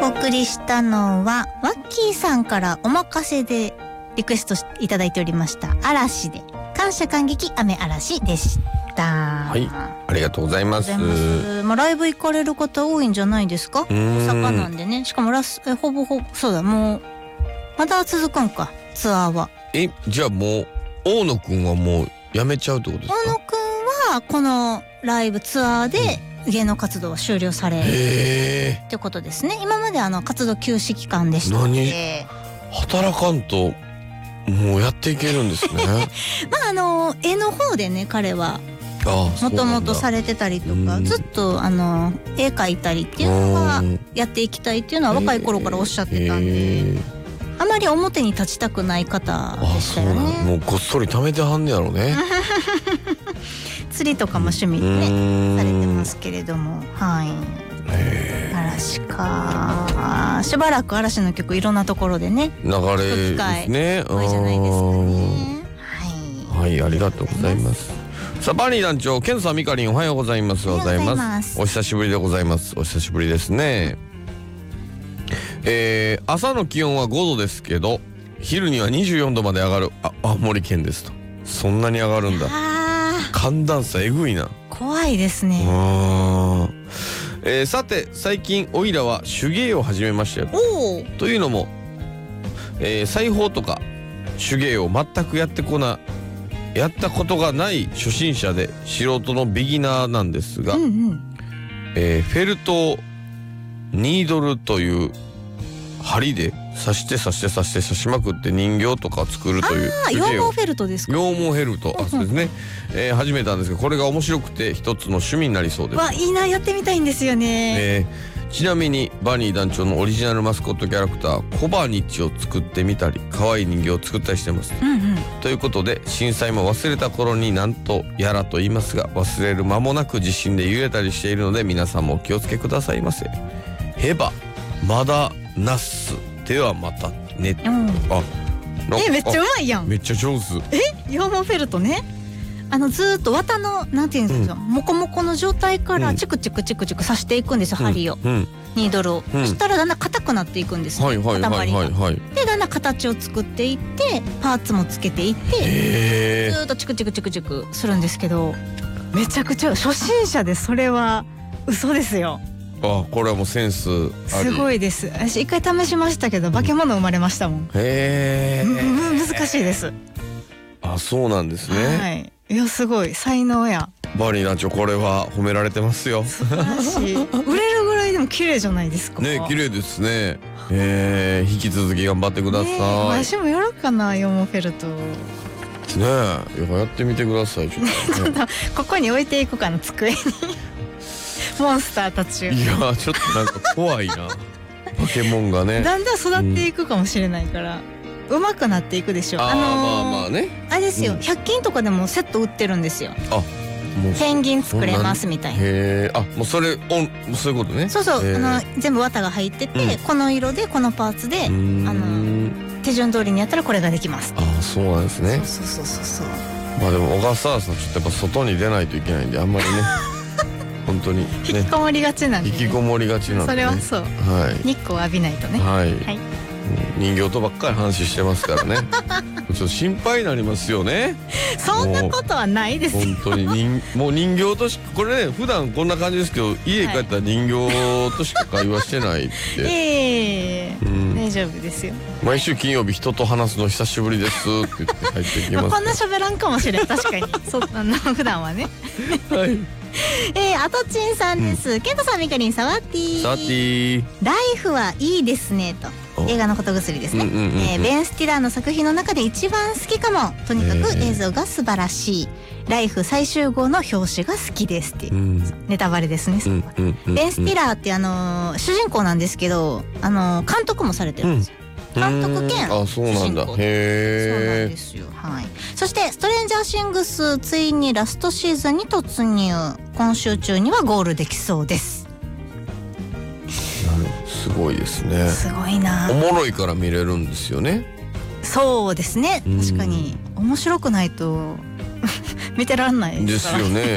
お送りしたのはワッキーさんからお任せでリクエストいただいておりました嵐で感謝感激雨嵐でした。 はい、ありがとうございます。 まあ、ライブ行かれる方多いんじゃないですか。大阪なんでね。しかもほぼそうだ、もうまだ続くんかツアーは。 じゃあもう大野くんはもうやめちゃうってことですか。 大野くんはこのライブツアーで芸能活動は終了されるってことですね。今まで活動休止期間でしたので。 働かんともうやっていけるんですね。 まあ絵の方でね彼はもともとされてたりとか、ずっと絵描いたりっていうのはやっていきたいっていうのは若い頃からおっしゃってたんで、あまり表に立ちたくない方でしたよね。 もうこっそり貯めてはんねやろね。 釣りとかも趣味でねされてますけれども、はい。嵐か。しばらく嵐の曲いろんなところでね流れですね。 多いじゃないですかね。 はい、ありがとうございます。さあバニー団長、ケンさん、ミカリン、おはようございます。おはようございます。お久しぶりでございます。お久しぶりですね。朝の気温は5度ですけど昼には24度まで上がる青森県ですと。そんなに上がるんだ。寒暖差えぐいな。 怖いですね。 さて最近おいらは手芸を始めましたよ。というのも、裁縫とか手芸を全くやったことがない初心者で素人のビギナーなんですが、フェルトをニードルという針で刺しまくって人形とか作るという羊毛フェルトですか。 羊毛フェルト、そうですね。始めたんですがこれが面白くて一つの趣味になりそうです。 いいな、やってみたいんですよね。 ちなみにバニー団長のオリジナルマスコットキャラクターコバニッチを作ってみたり可愛い人形を作ったりしてます、ということで震災も忘れた頃になんとやらと言いますが忘れる間もなく地震で揺れたりしているので皆さんもお気をつけくださいませ。ヘバまだナッスではまたね。 めっちゃうまいやん。 めっちゃ上手。 羊毛フェルトね。ずーっと綿のなんていうんですか、モコモコの状態からチクチク刺していくんですよ、針を、ニードルを。そしたらだんだん硬くなっていくんですよ、塊が。でだんだん形を作っていってパーツもつけていってずーっとチクチクするんですけど、めちゃくちゃ初心者でそれは嘘ですよ。 これはもうセンスあり。 すごいです。私一回試しましたけど化け物生まれましたもん。難しいです。 そうなんですね。 いやすごい才能や。 バニー団長これは褒められてますよ。 素晴らしい。売れるぐらいでも綺麗じゃないですか。 ね、綺麗ですね。引き続き頑張ってください。 私もやろうかな、羊毛フェルト。 ねえ、やってみてください。ちょっとここに置いていくかな、机に。モンスターたち。 いやちょっとなんか怖いな。ポケモンがね。 だんだん育っていくかもしれないから。上手くなっていくでしょ。 まあね。 あれですよ、100均とかでもセット売ってるんですよ。ペンギン作れますみたいな。 もうそういうことね。 そう、全部綿が入ってて、この色でこのパーツで手順通りにやったらこれができます。 そうなんですね。 そう。 まあでも小笠原さんちょっとやっぱ外に出ないといけないんであんまりね。本当に引きこもりがちなんで。 引きこもりがちなんで。 それはそう。日光浴びないとね。人形とばっかり話してますからね。ちょっと心配になりますよね。 そんなことはないですよ。 本当にもう人形としかこれね、普段こんな感じですけど家帰ったら人形としか会話してないって。 大丈夫ですよ。 毎週金曜日人と話すの久しぶりですって言って入ってきます。 こんな喋らんかもしれん。確かに普段はね。あとちんさんです。ケントさん、ミカリン、サワティ。ライフはいいですねと。映画のこと薬ですね。ベン・スティラーの作品の中で一番好きかも。とにかく映像が素晴らしい。ライフ最終号の表紙が好きですっていう、ネタバレですね。ベン・スティラーって主人公なんですけど監督もされてるんですよ。監督兼主人公。そうなんですよ。そしてストレンジャーシングスついにラストシーズンに突入。今週中にはゴールできそうです。 すごいですね。 すごいな。 おもろいから見れるんですよね。 そうですね。確かに面白くないと見てらんないですから。 ですよね。